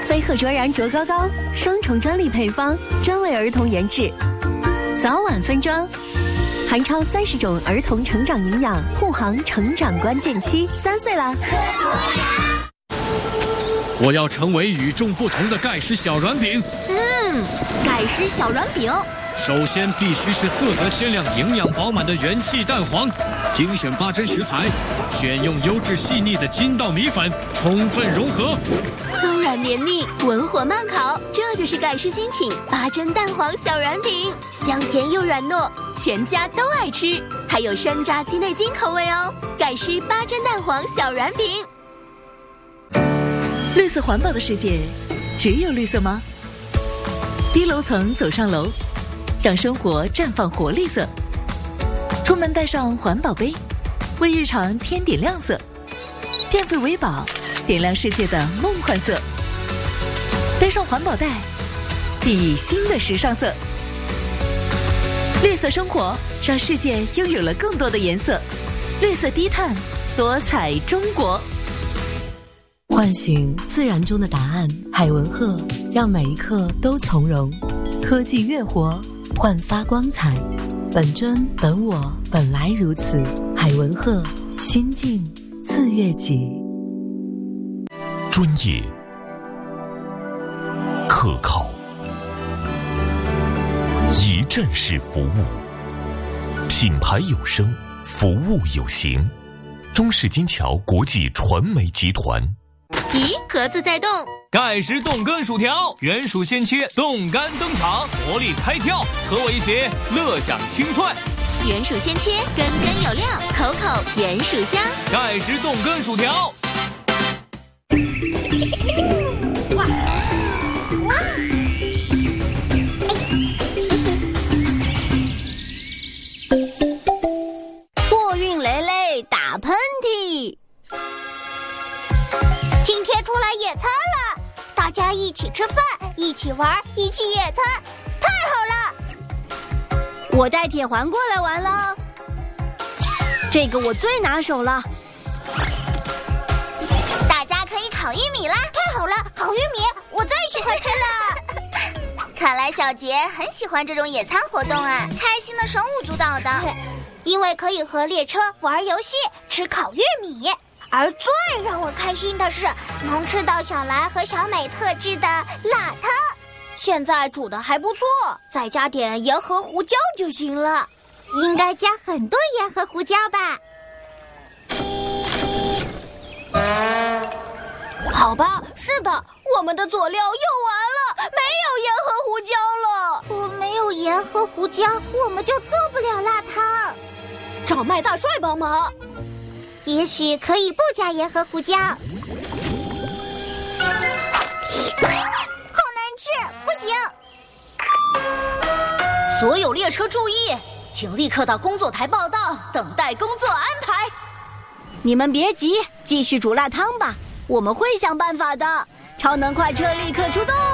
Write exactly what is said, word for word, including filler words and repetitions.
飞鹤卓然卓高高双重专利配方，专为儿童研制，早晚分装，含超三十种儿童成长营养，护航成长关键期。三岁啦！ 我要成为与众不同的盖世小软饼。 嗯，盖世小软饼。 首先必须是色泽鲜亮、营养饱满的元气蛋黄，精选八珍食材，选用优质细腻的筋道米粉，充分融合， 松软绵密，文火慢烤，这就是盖世新品八珍蛋黄小软饼，香甜又软糯，全家都爱吃，还有山楂鸡内金口味哦。盖世八珍蛋黄小软饼。 绿色环保的世界，只有绿色吗？低楼层走上楼，让生活绽放活力色。出门带上环保杯，为日常添点亮色。电费为宝，点亮世界的梦幻色。带上环保袋，熠熠新的时尚色。绿色生活，让世界拥有了更多的颜色。绿色低碳，多彩中国。唤醒自然中的答案，海文鹤让每一刻都从容。科技乐活，焕发光彩。本真本我，本来如此。海文鹤，心境自悦己。 专业、可靠、一站式服务，品牌有声，服务有形。中式金桥国际传媒集团。 咦，盒子在动。 盖世冻干薯条，原薯鲜切，冻干登场，活力开跳，和我一起乐享清脆。 原薯鲜切，根根有料，口口原薯香。 盖世冻干薯条。 哇哇！货运累累打喷嚏。 今天出来野餐了，大家一起吃饭，一起玩，一起野餐，太好了！ 我带铁环过来玩了，这个我最拿手了。 大家可以烤玉米啦！太好了，烤玉米我最喜欢吃了。看来小杰很喜欢这种野餐活动啊，开心的手舞足蹈的，因为可以和列车玩游戏，吃烤玉米。而最让我开心的是，能吃到小兰和小美特制的辣汤，现在煮的还不错，再加点盐和胡椒就行了。应该加很多盐和胡椒吧？好吧，是的，我们的佐料又完了，没有盐和胡椒了。我没有盐和胡椒，我们就做不了辣汤。 找麦大帅帮忙。 也许可以不加盐和胡椒。好难吃，不行。 所有列车注意，请立刻到工作台报到，等待工作安排。你们别急，继续煮辣汤吧，我们会想办法的。超能快车立刻出动。